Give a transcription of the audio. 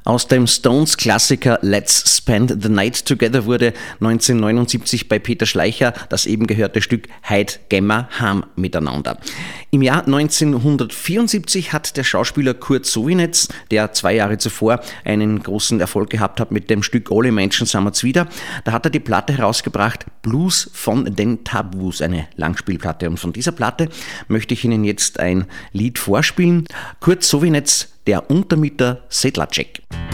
Aus dem Stones-Klassiker Let's Spend the Night Together wurde 1979 bei Peter Schleicher das eben gehörte Stück Heid Gemmer Ham miteinander. Im Jahr 1974 hat der Schauspieler Kurt Sowinetz, der 2 Jahre zuvor einen großen Erfolg gehabt hat mit dem Stück Alle Menschen sammer zwider, da hat er die Platte herausgebracht, Blues von den Tabus, eine Langspielplatte. Und von dieser Platte möchte ich Ihnen jetzt ein Lied vorspielen. Kurt Sowinetz, der Untermieter Sedlacek.